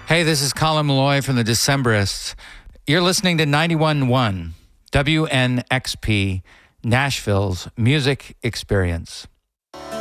Hey, this is Colin Malloy from the Decemberists. You're listening to 91.1 WNXP, Nashville's music experience.